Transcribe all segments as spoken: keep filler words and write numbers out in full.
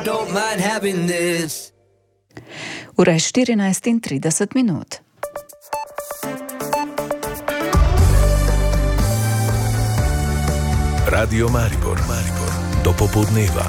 don't mind having this. Ura je štirinajst in trideset minut. Radio Maribor, Maribor, do popoldneva.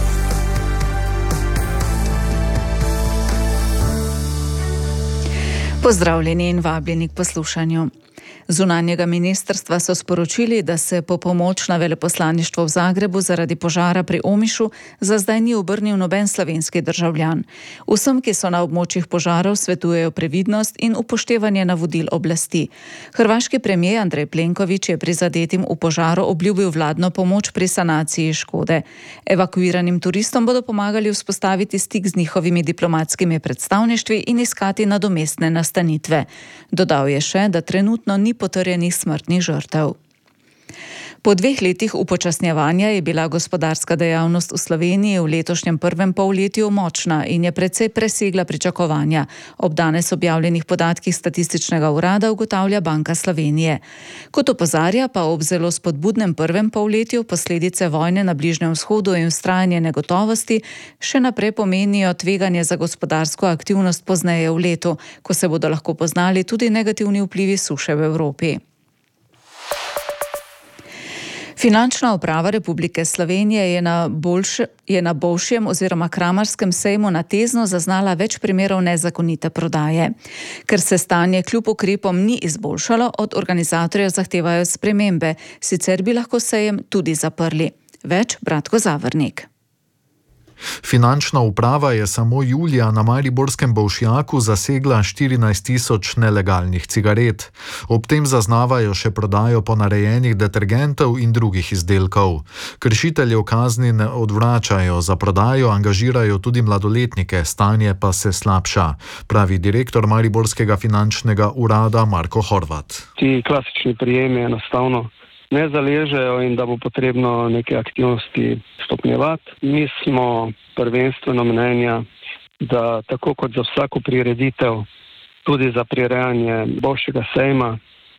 Pozdravljeni in vabljeni k poslušanju. Zunanjega ministrstva so sporočili, da se po pomoč na veleposlaništvo v Zagrebu zaradi požara pri Omišu za zdaj ni obrnil noben slovenski državljan. Vsem, ki so na območjih požarov, svetujejo previdnost in upoštevanje navodil oblasti. Hrvaški premijer Andrej Plenković je prizadetim v požaru obljubil vladno pomoč pri sanaciji škode. Evakuiranim turistom bodo pomagali vzpostaviti stik z njihovimi diplomatskimi predstavništvi in iskati nadomestne nastanitve. Dodal je še, da trenutno ni potrjenih smrtnih žrtev. Po dveh letih upočasnjevanja je bila gospodarska dejavnost v Sloveniji v letošnjem prvem polletju močna in je precej presegla pričakovanja. Ob danes objavljenih podatkih Statističnega urada ugotavlja Banka Slovenije. Kot opozarja, pa ob zelo spodbudnem prvem polletju posledice vojne na Bližnjem vzhodu in vztrajanje negotovosti še naprej pomenijo tveganje za gospodarsko aktivnost pozneje v letu, ko se bodo lahko poznali tudi negativni vplivi suše v Evropi. Finančna uprava Republike Slovenije je na, boljš, je na Bolšjem oziroma Kramarskem sejmu na Tezno zaznala več primerov nezakonite prodaje. Ker se stanje kljub ukrepom ni izboljšalo, od organizatorjev zahtevajo spremembe, sicer bi lahko sejem tudi zaprli. Več Bratko Zavrnik. Finančna uprava je samo julija na mariborskem Bolšjaku zasegla štirinajst tisoč nelegalnih cigaret. Ob tem zaznavajo še prodajo ponarejenih detergentov in drugih izdelkov. Kršiteljev kazni ne odvračajo, za prodajo angažirajo tudi mladoletnike, stanje pa se slabša, pravi direktor mariborskega finančnega urada Marko Horvat. Ti klasični prijemi enostavno ne zaležejo in da bo potrebno neke aktivnosti stopnjevati. Mi smo prvenstveno mnenja, da tako kot za vsako prireditev, tudi za prirejanje Bolšjega sejma,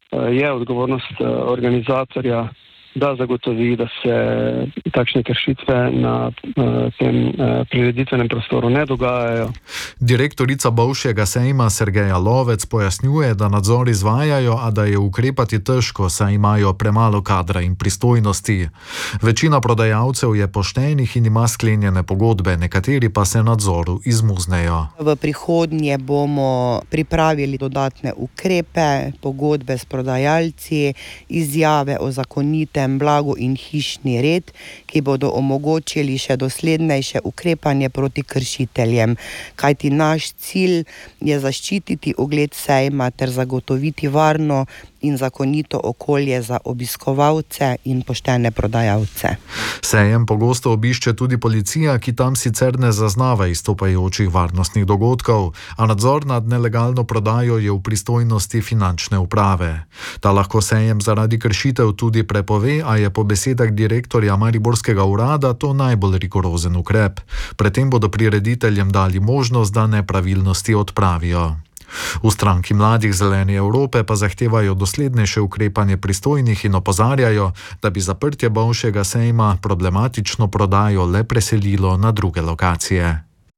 je odgovornost organizatorja, da zagotovi, da se takšne kršitve na tem prireditvenem prostoru ne dogajajo. Direktorica Bolšjega sejma Sergeja Lovec pojasnjuje, da nadzor izvajajo, a da je ukrepati težko, saj imajo premalo kadra in pristojnosti. Večina prodajalcev je poštenih in ima sklenjene pogodbe, nekateri pa se nadzoru izmuznejo. V prihodnje bomo pripravili dodatne ukrepe, pogodbe s prodajalci, izjave o zakonitem blagu in hišni red, ki bodo omogočili še doslednejše ukrepanje proti kršiteljem. Kajti naš cilj je zaščititi ugled sejma ter zagotoviti varno in zakonito okolje za obiskovalce in poštene prodajalce. Sejem pogosto obišče tudi policija, ki tam sicer ne zaznava izstopajočih varnostnih dogodkov, a nadzor nad nelegalno prodajo je v pristojnosti finančne uprave. Ta lahko sejem zaradi kršitev tudi prepove, a je po besedah direktorja mariborskega urada to najbolj rigorozen ukrep. Predtem bodo prirediteljem dali možnost, da nepravilnosti odpravijo. V stranki Mladih Zelene Evrope pa zahtevajo doslednejše ukrepanje pristojnih in opozarjajo, da bi zaprtje Bolšjega sejma problematično prodajo le preselilo na druge lokacije.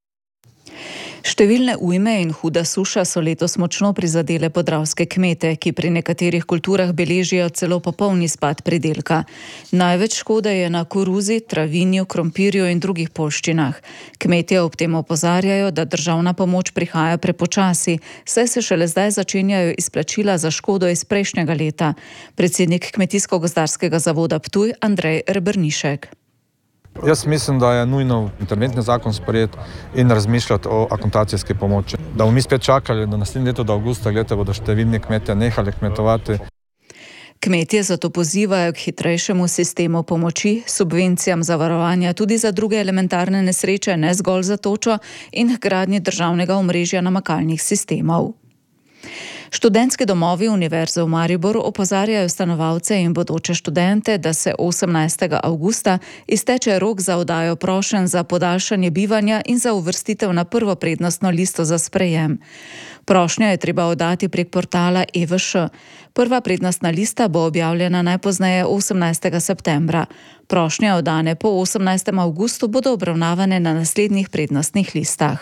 Številne ujme in huda suša so letos močno prizadele podravske kmete, ki pri nekaterih kulturah beležijo celo popolni spad pridelka. Največ škode je na koruzi, travinju, krompirju in drugih poljščinah. Kmetje ob tem opozarjajo, da državna pomoč prihaja prepočasi, saj se šele zdaj začenjajo izplačila za škodo iz prejšnjega leta. Predsednik Kmetijsko-gozdarskega zavoda Ptuj Andrej Rebernišek. Jaz mislim, da je nujno interventni zakon sprejeti in razmišljati o akontacijski pomoči. Da bomo mi spet čakali do naslednje leto, do avgusta, glede bodo številni kmetje nehali kmetovati. Kmetje zato pozivajo k hitrejšemu sistemu pomoči, subvencijam zavarovanja tudi za druge elementarne nesreče, ne zgolj za točo, in h gradnji državnega omrežja namakalnih sistemov. Študentski domovi Univerze v Mariboru opozarjajo stanovalce in bodoče študente, da se osemnajstega avgusta izteče rok za oddajo prošenj za podaljšanje bivanja in za uvrstitev na prvo prednostno listo za sprejem. Prošnjo je treba oddati prek portala E V Š. Prva prednostna lista bo objavljena najpozneje osemnajstega septembra. Prošnje oddane po osemnajstem avgustu bodo obravnavane na naslednjih prednostnih listah.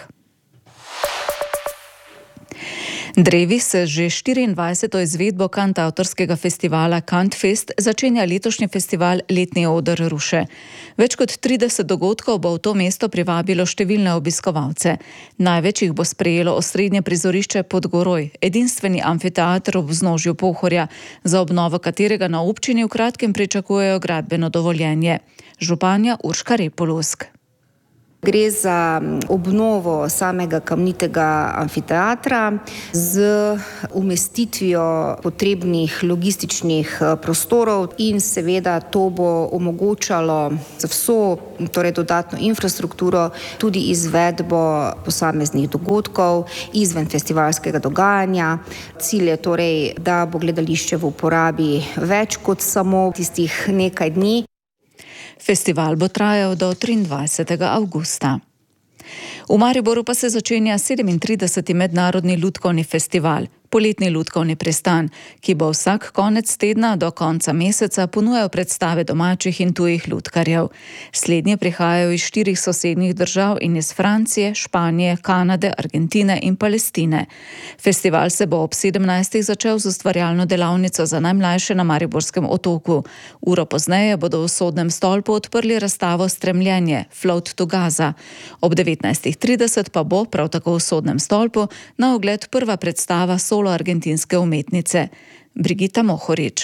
Drevi se že štiriindvajseto izvedbo kantavtorskega festivala Kantfest začenja letošnji festival Letni oder Ruše. Več kot trideset dogodkov bo v to mesto privabilo številne obiskovalce. Največ jih bo sprejelo osrednje prizorišče Podgoroj, edinstveni amfiteater ob vznožju Pohorja, za obnovo katerega na občini v kratkem pričakujejo gradbeno dovoljenje. Županja Urška Repolusk. Gre za obnovo samega kamnitega amfiteatra z umestitvijo potrebnih logističnih prostorov in seveda to bo omogočalo za vso torej dodatno infrastrukturo tudi izvedbo posameznih dogodkov izven festivalskega dogajanja. Cilj je torej, da bo gledališče v uporabi več kot samo tistih nekaj dni. Festival bo trajal do triindvajsetega avgusta. V Mariboru pa se začenja sedemintrideseti mednarodni lutkovni festival, poletni lutkovni pristan, ki bo vsak konec tedna do konca meseca ponujal predstave domačih in tujih lutkarjev. Slednje prihajajo iz štirih sosednjih držav in iz Francije, Španije, Kanade, Argentine in Palestine. Festival se bo ob sedemnajstih začel z ustvarjalno delavnico za najmlajše na Mariborskem otoku. Uro pozneje bodo v Sodnem stolpu odprli razstavo Stremljenje, Float to Gaza. Ob devetnajstih trideset pa bo, prav tako v Sodnem stolpu, na ogled prva predstava solo argentinske umetnice. Brigita Mohorič.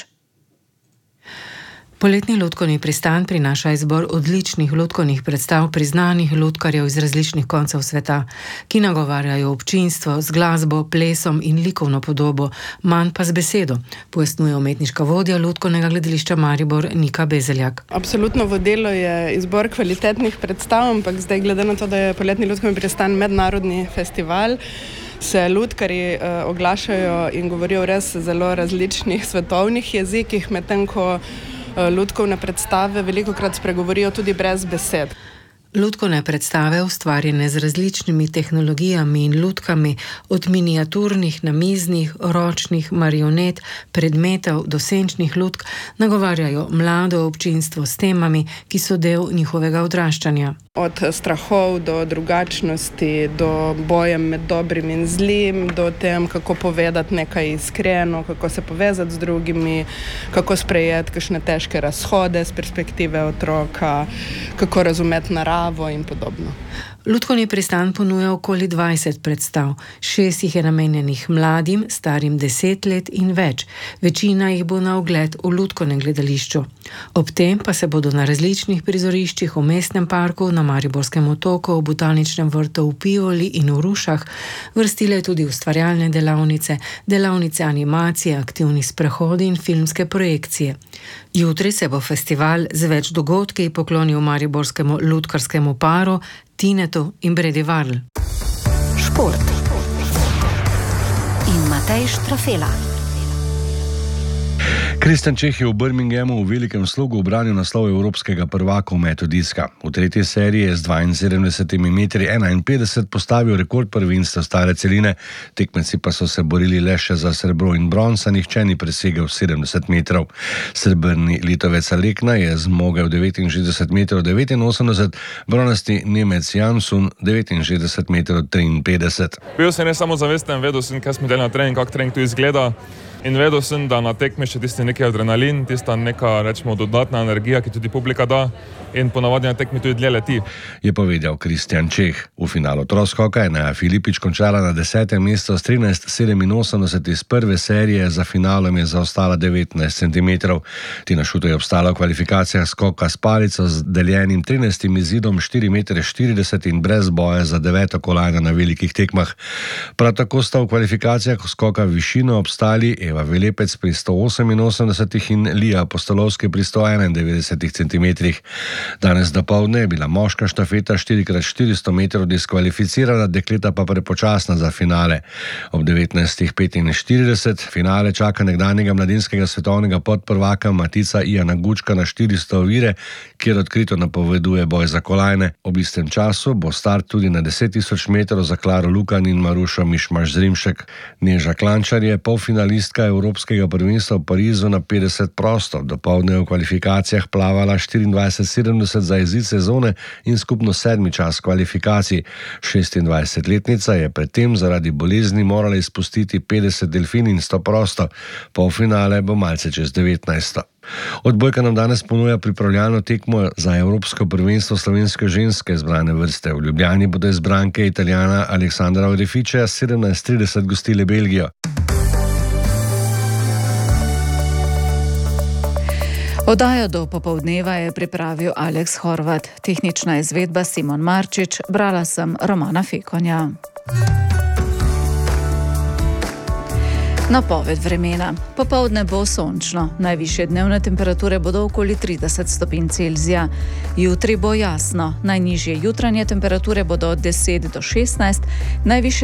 Poletni lutkovni pristan prinaša izbor odličnih lutkovnih predstav priznanih lutkarjev iz različnih koncev sveta, ki nagovarjajo občinstvo z glasbo, plesom in likovno podobo, manj pa z besedo, pojasnjuje umetniška vodja lutkovnega gledališča Maribor Nika Bezeljak. Absolutno vodilo je izbor kvalitetnih predstav, ampak zdaj glede na to, da je poletni lutkovni pristan mednarodni festival, se lutkarji uh, oglašajo in govorijo v res zelo različnih svetovnih jezikih, medtem ko uh, lutkovne predstave velikokrat spregovorijo tudi brez besed. Lutkovne predstave, ustvarjene z različnimi tehnologijami in lutkami, od miniaturnih, namiznih, ročnih, marionet, predmetov do senčnih lutk, nagovarjajo mlado občinstvo s temami, ki so del njihovega odraščanja. Od strahov do drugačnosti, do bojem med dobrim in zlim, do tem, kako povedati nekaj iskreno, kako se povezati z drugimi, kako sprejeti kakšne težke razhode z perspektive otroka, kako razumeti naravo in podobno. Lutkovni pristan ponuja okoli dvajset predstav. Šest jih je namenjenih mladim, starim deset let in več. Večina jih bo na ogled v lutkovnem gledališču. Ob tem pa se bodo na različnih prizoriščih v Mestnem parku, na Mariborskem otoku, v Botaničnem vrtu v Pivoli in v Rušah vrstile tudi ustvarjalne delavnice, delavnice animacije, aktivni sprehodi in filmske projekcije. Jutri se bo festival z več dogodki poklonil mariborskemu lutkarskemu paru Tinetu in Bredi Varl. Šport in Matej Štrafela. Kristjan Čeh je v Birminghamu v velikem slogu ubranil naslov evropskega prvaka v metu diska. V tretji seriji je z dvainsedemdesetimi metri enainpetdeset postavil rekord prvenstva stare celine, tekmeci pa so se borili le še za srebro in bron, saj nihče ni presegel sedemdeset metrov. Srebrni Litovec Alekna je zmogel devetinšestdeset metrov devetinosemdeset, bronasti Nemec Jansun devetinšestdeset metrov triinpetdeset. Bil sem ne samo zavesten, vedel sem, kaj smo delali na trening, kako trening tu izgleda. In vedel sem, da na tekmi še tisti neki adrenalin, tista neka, rečemo, dodatna energija, ki tudi publika da, in ponavadi na tekmi tudi dlje leti. Je povedal Kristjan Čeh. V finalu troskoka je Neja Filipič končala na desetem mestu s trinajst sedeminosemdeset iz prve serije, za finalom je zaostala devetnajst centimetrov. Tina Šutej je obstala v kvalifikacijah skoka s palico z deljenim trinajstim izidom štiri metre štirideset in brez boja za deveto kolajno na velikih tekmah. Prav tako sta v kvalifikacijah skoka v višino obstali Eva Eva Velepec pri sto oseminosemdeset in Lija Apostolovski pri sto enaindevetdeset centimetrih. Danes dopoldne je bila moška štafeta štiri krat štiristo metrov diskvalificirana, dekleta pa prepočasna za finale. Ob devetnajst petinštirideset finale čaka nekdanjega mladinskega svetovnega podprvaka Matica Ijana Gučka na štiristo ovire, kjer odkrito napoveduje boj za kolajne. Ob istem času bo start tudi na deset tisoč metrov za Klaro Lukan in Marušo Mišmaš-Zrimšek. Neža Klančar je polfinalistka Evropskega prvenstva v Parizu na petdeset prosto. Dopoldne v kvalifikacijah plavala štiriindvajset sedemdeset za izid sezone in skupno sedmi čas kvalifikacij. šestindvajsetletnica je predtem zaradi bolezni morala izpustiti petdeset delfin in sto prosto. Polfinale bo malce čez devetnajsto. Odbojka nam danes ponuja pripravljalno tekmo za Evropsko prvenstvo slovenske ženske zbrane vrste. V Ljubljani bodo izbranke Italijana Aleksandra Orefičeja sedemnajst trideset gostile Belgijo. Oddajo do popoldneva je pripravil Aleks Horvat, tehnična izvedba Simon Marčič, brala sem Romana Fekonja. Napoved vremena. Popoldne bo sončno. Najvišje dnevne temperature bodo okoli trideset stopinj Celzija. Jutri bo jasno. Najnižje jutranje temperature bodo od deset do šestnajst, najvišje